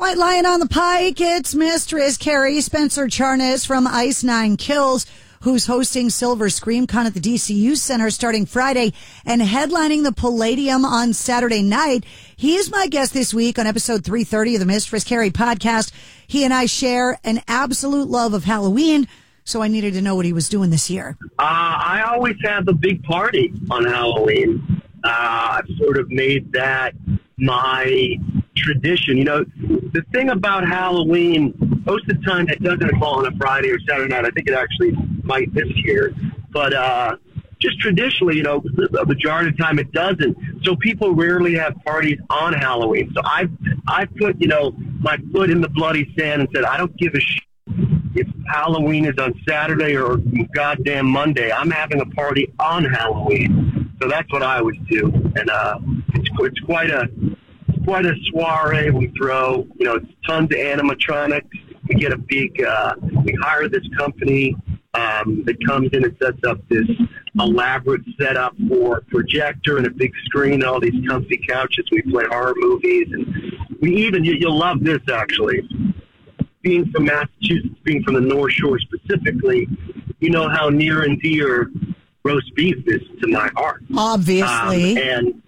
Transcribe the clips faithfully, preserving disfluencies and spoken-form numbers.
Right, lying on the pike, it's Mistress Carrie Spencer Charnas from Ice Nine Kills, who's hosting Silver Scream Con at the D C U Center starting Friday and headlining the Palladium on Saturday night. He is my guest this week on episode three thirty of the Mistress Carrie podcast. He and I share an absolute love of Halloween, so I needed to know what he was doing this year. Uh, I always have a big party on Halloween. Uh, I've sort of made that my tradition. You know, the thing about Halloween, most of the time it doesn't fall on a Friday or Saturday night. I think it actually might this year. But uh, just traditionally, you know, the majority of the time it doesn't. So people rarely have parties on Halloween. So I've, I've put, you know, my foot in the bloody sand and said, I don't give a shit if Halloween is on Saturday or goddamn Monday. I'm having a party on Halloween. So that's what I always do. And uh, it's, it's quite a quite a soiree we throw. You know, it's tons of animatronics. We get a big, uh, we hire this company um, that comes in and sets up this elaborate setup for a projector and a big screen, all these comfy couches. We play horror movies. And we even, you, you'll love this actually, being from Massachusetts, being from the North Shore specifically, you know how near and dear roast beef is to my heart. Obviously. Um, and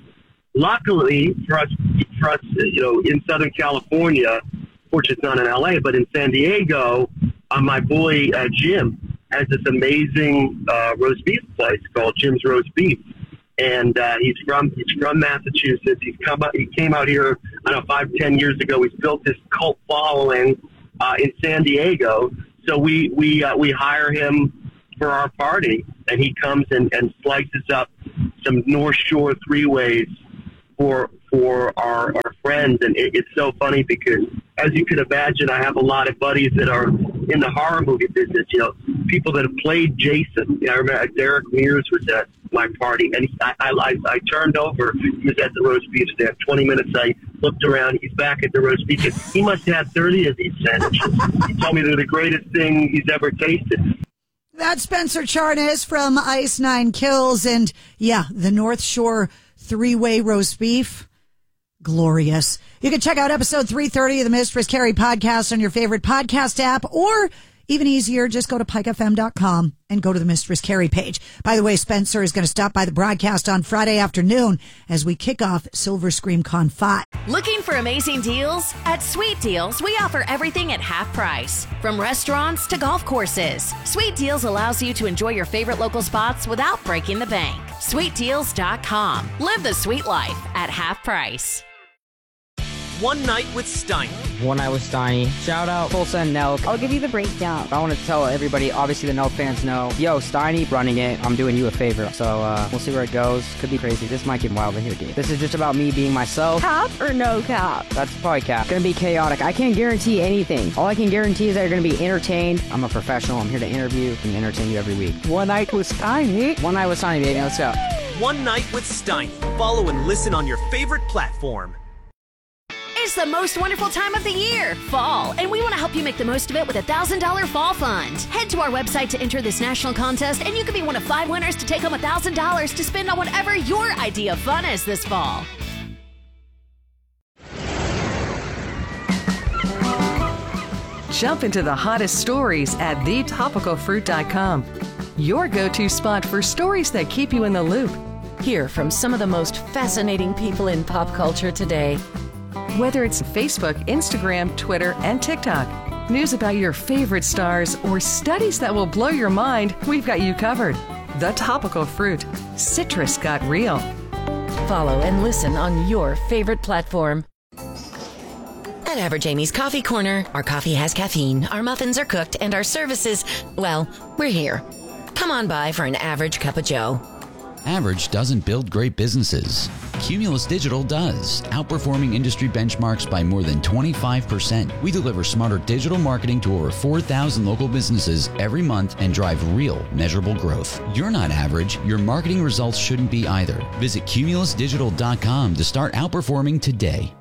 luckily for us, for us, you know, in Southern California, fortunately it's not in L A, but in San Diego, uh, my boy uh, Jim has this amazing uh, roast beef place called Jim's Roast Beef, and uh, he's from he's from Massachusetts. He's come out, he came out here, I don't know, five ten years ago. He's built this cult following uh, in San Diego. So we we uh, we hire him for our party, and he comes and, and slices up some North Shore three-ways for for our, our friends. And it, it's so funny because, as you can imagine, I have a lot of buddies that are in the horror movie business, you know, people that have played Jason. You know, I remember Derek Mears was at my party, and he, I, I, I turned over, he was at the roast beef stand, twenty minutes, I looked around, he's back at the roast beef stand. He must have thirty of these sandwiches. He told me they're the greatest thing he's ever tasted. That's Spencer Charnas from Ice Nine Kills, and yeah, the North Shore three-way roast beef. Glorious. You can check out episode three thirty of the Mistress Carrie podcast on your favorite podcast app, or even easier, just go to pike f m dot com and go to the Mistress Carrie page. By the way, Spencer is going to stop by the broadcast on Friday afternoon as we kick off Silver Scream Con five. Looking for amazing deals? At Sweet Deals, we offer everything at half price. From restaurants to golf courses, Sweet Deals allows you to enjoy your favorite local spots without breaking the bank. sweet deals dot com. Live the sweet life at half price. One Night with Steiny. One Night with Steiny. Shout out Tulsa and Nelk. I'll give you the breakdown. I want to tell everybody, obviously the Nelk fans know, yo, Steiny running it. I'm doing you a favor. So uh, we'll see where it goes. Could be crazy. This might get wild in here, dude. This is just about me being myself. Cap or no cap? That's probably cap. It's gonna be chaotic. I can't guarantee anything. All I can guarantee is that you're gonna be entertained. I'm a professional. I'm here to interview and entertain you every week. One Night with Steiny. One Night with Steiny, baby. Let's go. One Night with Steiny. Follow and listen on your favorite platform. It's the most wonderful time of the year, fall, and we want to help you make the most of it with a one thousand dollars Fall Fund. Head to our website to enter this national contest, and you could be one of five winners to take home one thousand dollars to spend on whatever your idea of fun is this fall. Jump into the hottest stories at the topical fruit dot com. Your go-to spot for stories that keep you in the loop. Hear from some of the most fascinating people in pop culture today. Whether it's Facebook, Instagram, Twitter, and TikTok, news about your favorite stars, or studies that will blow your mind, we've got you covered. The Topical Fruit. Citrus got real. Follow and listen on your favorite platform. At Average Amy's Coffee Corner, our coffee has caffeine, our muffins are cooked, and our services, well, we're here. Come on by for an average cup of joe. Average doesn't build great businesses. Cumulus Digital does, outperforming industry benchmarks by more than twenty-five percent. We deliver smarter digital marketing to over four thousand local businesses every month and drive real, measurable growth. You're not average. Your marketing results shouldn't be either. Visit cumulus digital dot com to start outperforming today.